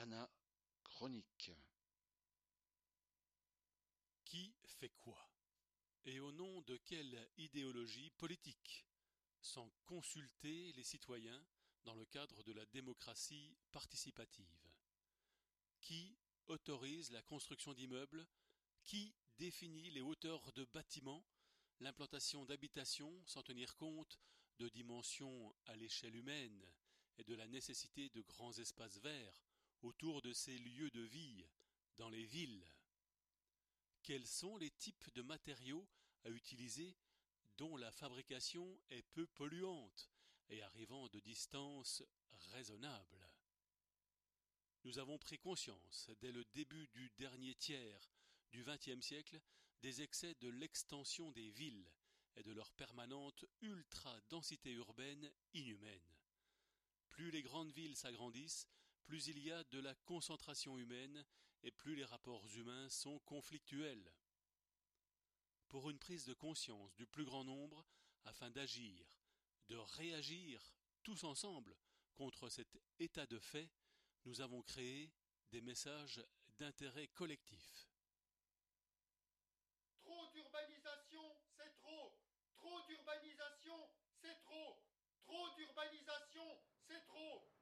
anachronique. Qui fait quoi? Et au nom de quelle idéologie politique? Sans consulter les citoyens dans le cadre de la démocratie participative. Qui autorise la construction d'immeubles? Qui définit les hauteurs de bâtiments, l'implantation d'habitations sans tenir compte de dimensions à l'échelle humaine et de la nécessité de grands espaces verts autour de ces lieux de vie, dans les villes? Quels sont les types de matériaux à utiliser dont la fabrication est peu polluante et arrivant de distances raisonnables? Nous avons pris conscience, dès le début du dernier tiers du XXe siècle, des excès de l'extension des villes et de leur permanente ultra-densité urbaine inhumaine. Plus les grandes villes s'agrandissent, plus il y a de la concentration humaine et plus les rapports humains sont conflictuels. Pour une prise de conscience du plus grand nombre, afin d'agir, de réagir tous ensemble contre cet état de fait, nous avons créé des messages d'intérêt collectif. Trop d'urbanisation, c'est trop. Trop d'urbanisation, c'est trop. Trop d'urbanisation, c'est trop.